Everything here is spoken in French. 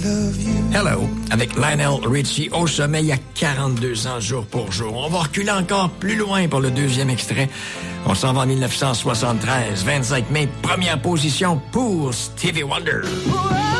Hello, avec Lionel Richie au sommet il y a 42 ans jour pour jour. On va reculer encore plus loin pour le deuxième extrait. On s'en va en 1973, 25 mai, première position pour Stevie Wonder.